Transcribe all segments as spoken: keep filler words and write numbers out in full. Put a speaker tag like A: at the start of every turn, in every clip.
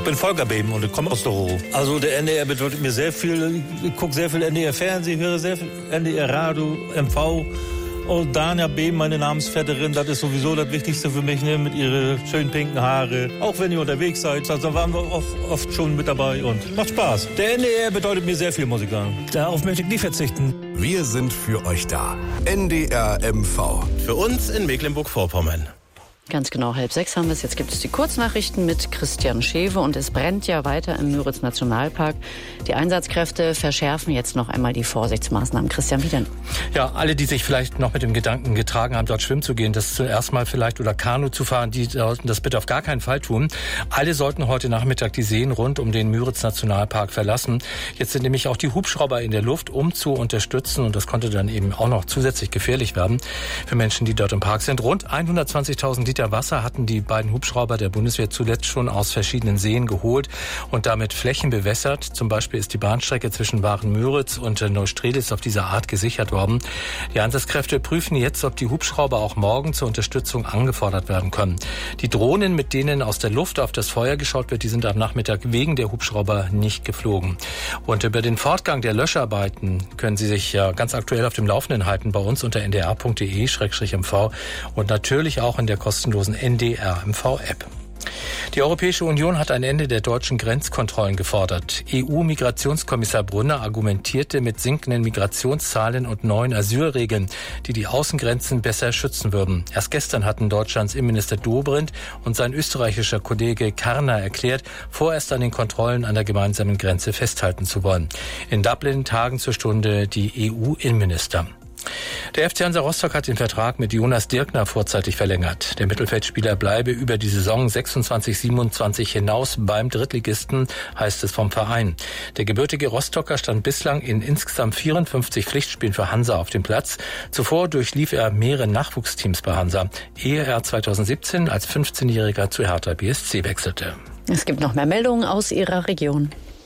A: Ich bin Volker Beben und ich komme aus der Ruhr. Also der N D R bedeutet mir sehr viel. Ich gucke sehr viel N D R Fernsehen, höre sehr viel N D R Radio, M V. Und Dania Beben, meine Namensvetterin, das ist sowieso das Wichtigste für mich, ne? Mit ihren schönen pinken Haare. Auch wenn ihr unterwegs seid, also waren wir oft, oft schon mit dabei und macht Spaß. Der N D R bedeutet mir sehr viel, muss ich sagen. Darauf möchte ich nie verzichten.
B: Wir sind für euch da. N D R M V.
C: Für uns in Mecklenburg-Vorpommern.
D: Ganz genau, halb sechs haben wir es. Jetzt gibt es die Kurznachrichten mit Christian Schewe und es brennt ja weiter im Müritz-Nationalpark. Die Einsatzkräfte verschärfen jetzt noch einmal die Vorsichtsmaßnahmen. Christian, wie denn?
E: Ja, alle, die sich vielleicht noch mit dem Gedanken getragen haben, dort schwimmen zu gehen, das zuerst mal vielleicht oder Kanu zu fahren, die sollten das bitte auf gar keinen Fall tun. Alle sollten heute Nachmittag die Seen rund um den Müritz-Nationalpark verlassen. Jetzt sind nämlich auch die Hubschrauber in der Luft, um zu unterstützen und das konnte dann eben auch noch zusätzlich gefährlich werden für Menschen, die dort im Park sind. Rund hundertzwanzigtausend Liter Wasser hatten die beiden Hubschrauber der Bundeswehr zuletzt schon aus verschiedenen Seen geholt und damit Flächen bewässert. Zum Beispiel ist die Bahnstrecke zwischen Waren-Müritz und Neustrelitz auf diese Art gesichert worden. Die Einsatzkräfte prüfen jetzt, ob die Hubschrauber auch morgen zur Unterstützung angefordert werden können. Die Drohnen, mit denen aus der Luft auf das Feuer geschaut wird, die sind am Nachmittag wegen der Hubschrauber nicht geflogen. Und über den Fortgang der Löscharbeiten können Sie sich ja ganz aktuell auf dem Laufenden halten bei uns unter n d r punkt d e slash m v und natürlich auch in der kostenlosen N D R M V-App. Die Europäische Union hat ein Ende der deutschen Grenzkontrollen gefordert. E U-Migrationskommissar Brunner argumentierte mit sinkenden Migrationszahlen und neuen Asylregeln, die die Außengrenzen besser schützen würden. Erst gestern hatten Deutschlands Innenminister Dobrindt und sein österreichischer Kollege Karner erklärt, vorerst an den Kontrollen an der gemeinsamen Grenze festhalten zu wollen. In Dublin tagen zur Stunde die E U-Innenminister. Der F C Hansa Rostock hat den Vertrag mit Jonas Dirkner vorzeitig verlängert. Der Mittelfeldspieler bleibe über die Saison sechsundzwanzig siebenundzwanzig hinaus beim Drittligisten, heißt es vom Verein. Der gebürtige Rostocker stand bislang in insgesamt vierundfünfzig Pflichtspielen für Hansa auf dem Platz. Zuvor durchlief er mehrere Nachwuchsteams bei Hansa, ehe er zweitausendsiebzehn als fünfzehnjähriger zu Hertha B S C wechselte.
D: Es gibt noch mehr Meldungen aus Ihrer Region.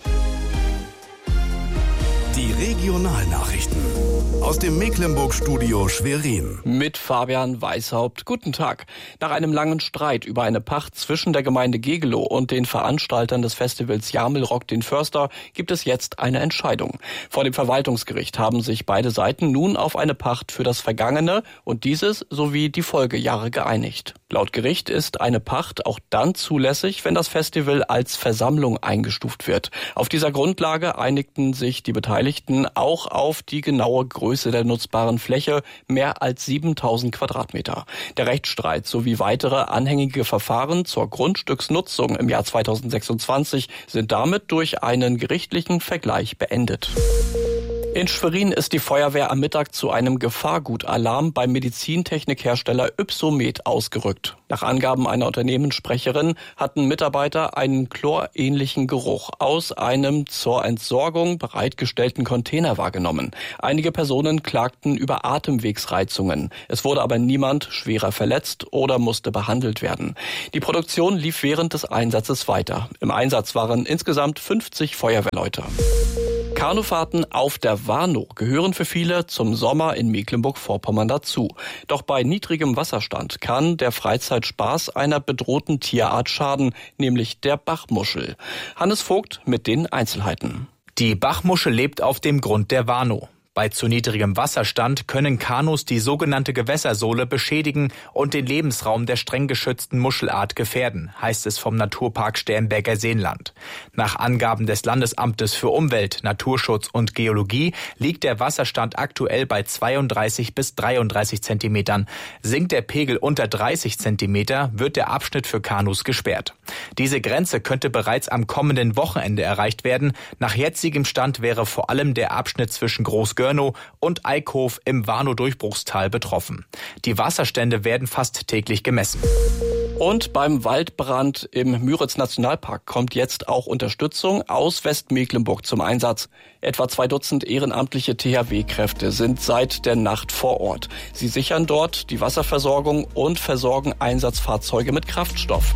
B: Die Regionalnachrichten aus dem Mecklenburg-Studio Schwerin.
F: Mit Fabian Weishaupt. Guten Tag. Nach einem langen Streit über eine Pacht zwischen der Gemeinde Gegelow und den Veranstaltern des Festivals Jamel den Förster gibt es jetzt eine Entscheidung. Vor dem Verwaltungsgericht haben sich beide Seiten nun auf eine Pacht für das vergangene und dieses sowie die Folgejahre geeinigt. Laut Gericht ist eine Pacht auch dann zulässig, wenn das Festival als Versammlung eingestuft wird. Auf dieser Grundlage einigten sich die Beteiligten auch auf die genaue Größe der nutzbaren Fläche, mehr als siebentausend Quadratmeter. Der Rechtsstreit sowie weitere anhängige Verfahren zur Grundstücksnutzung im Jahr zweitausendsechsundzwanzig sind damit durch einen gerichtlichen Vergleich beendet. In Schwerin ist die Feuerwehr am Mittag zu einem Gefahrgutalarm beim Medizintechnikhersteller Ypsomed ausgerückt. Nach Angaben einer Unternehmenssprecherin hatten Mitarbeiter einen chlorähnlichen Geruch aus einem zur Entsorgung bereitgestellten Container wahrgenommen. Einige Personen klagten über Atemwegsreizungen. Es wurde aber niemand schwerer verletzt oder musste behandelt werden. Die Produktion lief während des Einsatzes weiter. Im Einsatz waren insgesamt fünfzig Feuerwehrleute. Kanufahrten auf der Warnow gehören für viele zum Sommer in Mecklenburg-Vorpommern dazu. Doch bei niedrigem Wasserstand kann der Freizeitspaß einer bedrohten Tierart schaden, nämlich der Bachmuschel. Hannes Vogt mit den Einzelheiten.
G: Die Bachmuschel lebt auf dem Grund der Warnow. Bei zu niedrigem Wasserstand können Kanus die sogenannte Gewässersohle beschädigen und den Lebensraum der streng geschützten Muschelart gefährden, heißt es vom Naturpark Sternberger Seenland. Nach Angaben des Landesamtes für Umwelt, Naturschutz und Geologie liegt der Wasserstand aktuell bei zweiunddreißig bis dreiunddreißig Zentimetern. Sinkt der Pegel unter dreißig Zentimeter, wird der Abschnitt für Kanus gesperrt. Diese Grenze könnte bereits am kommenden Wochenende erreicht werden. Nach jetzigem Stand wäre vor allem der Abschnitt zwischen Groß-Görnow und Eickhof im Warnow-Durchbruchstal betroffen. Die Wasserstände werden fast täglich gemessen.
F: Und beim Waldbrand im Müritz-Nationalpark kommt jetzt auch Unterstützung aus Westmecklenburg zum Einsatz. Etwa zwei Dutzend ehrenamtliche T H W-Kräfte sind seit der Nacht vor Ort. Sie sichern dort die Wasserversorgung und versorgen Einsatzfahrzeuge mit Kraftstoff.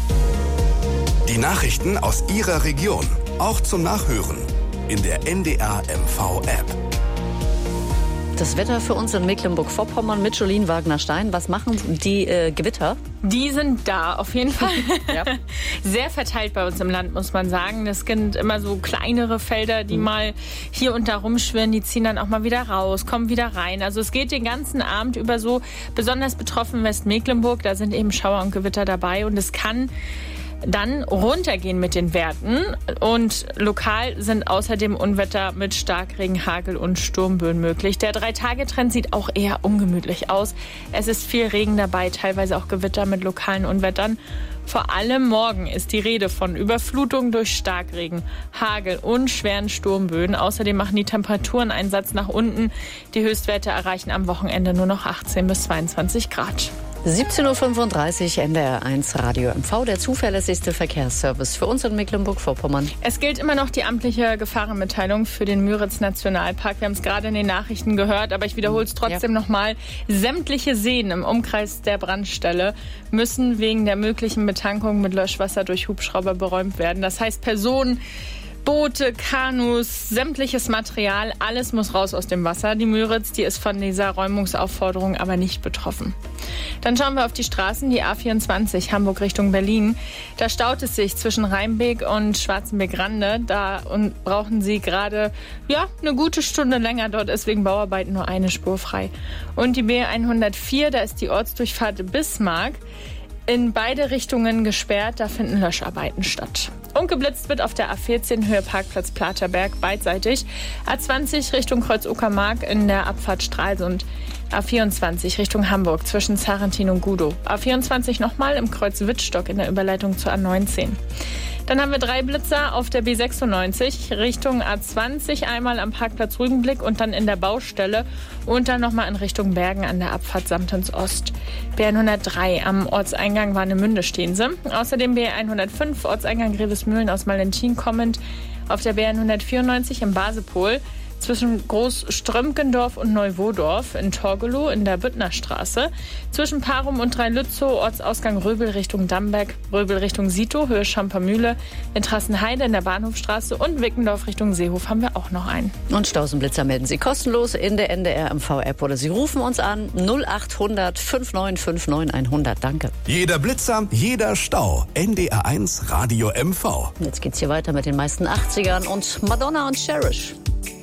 B: Die Nachrichten aus Ihrer Region, auch zum Nachhören in der N D R M V-App.
D: Das Wetter für uns in Mecklenburg-Vorpommern mit Jolien Wagner-Stein. Was machen die äh, Gewitter?
H: Die sind da, auf jeden Fall.
D: Ja.
H: Sehr verteilt bei uns im Land, muss man sagen. Das sind immer so kleinere Felder, die mhm. mal hier und da rumschwirren. Die ziehen dann auch mal wieder raus, kommen wieder rein. Also es geht den ganzen Abend über so, besonders betroffen Westmecklenburg. Da sind eben Schauer und Gewitter dabei. Und es kann dann runtergehen mit den Werten. Und lokal sind außerdem Unwetter mit Starkregen, Hagel und Sturmböen möglich. Der Drei-Tage-Trend sieht auch eher ungemütlich aus. Es ist viel Regen dabei, teilweise auch Gewitter mit lokalen Unwettern. Vor allem morgen ist die Rede von Überflutung durch Starkregen, Hagel und schweren Sturmböen. Außerdem machen die Temperaturen einen Satz nach unten. Die Höchstwerte erreichen am Wochenende nur noch achtzehn bis zweiundzwanzig Grad.
D: siebzehn Uhr fünfunddreißig, N D R eins Radio M V, der zuverlässigste Verkehrsservice für uns in Mecklenburg-Vorpommern.
H: Es gilt immer noch die amtliche Gefahrenmitteilung für den Müritz-Nationalpark. Wir haben es gerade in den Nachrichten gehört, aber ich wiederhole es trotzdem ja. nochmal. Sämtliche Seen im Umkreis der Brandstelle müssen wegen der möglichen Betankung mit Löschwasser durch Hubschrauber beräumt werden. Das heißt, Personen, Boote, Kanus, sämtliches Material, alles muss raus aus dem Wasser. Die Müritz, die ist von dieser Räumungsaufforderung aber nicht betroffen. Dann schauen wir auf die Straßen, die A vierundzwanzig, Hamburg Richtung Berlin. Da staut es sich zwischen Rheinbeek und Schwarzenbeek-Rande. Da und brauchen Sie gerade ja, eine gute Stunde länger. Dort ist wegen Bauarbeiten nur eine Spur frei. Und die B hundertvier, da ist die Ortsdurchfahrt Bismarck in beide Richtungen gesperrt, da finden Löscharbeiten statt. Und geblitzt wird auf der A vierzehn Höhe Parkplatz Platerberg beidseitig. A zwanzig Richtung Kreuz Uckermark in der Abfahrt Stralsund. A vierundzwanzig Richtung Hamburg zwischen Sarrentin und Gudow. A vierundzwanzig nochmal im Kreuz Wittstock in der Überleitung zur A neunzehn. Dann haben wir drei Blitzer auf der B sechsundneunzig Richtung A zwanzig, einmal am Parkplatz Rügenblick und dann in der Baustelle und dann nochmal in Richtung Bergen an der Abfahrt Samtens Ost. B hundertdrei am Ortseingang Warnemünde stehen sie. Außerdem B hundertfünf Ortseingang Grevesmühlen aus Malentin kommend auf der B hundertvierundneunzig im Basepol zwischen Großströmkendorf und Neuwodorf in Torgelow in der Büttnerstraße, zwischen Parum und Dreilützow, Ortsausgang Röbel Richtung Damberg, Röbel Richtung Sito, Höhe Schampermühle, in Trassenheide in der Bahnhofstraße und Wickendorf Richtung Seehof haben wir auch noch einen.
D: Und Stausenblitzer melden Sie kostenlos in der N D R M V-App oder Sie rufen uns an null acht hundert neunundfünfzig neunundfünfzig hundert. Danke.
B: Jeder Blitzer, jeder Stau. N D R eins Radio M V.
D: Jetzt geht's hier weiter mit den meisten achtzigern und Madonna und Cherish.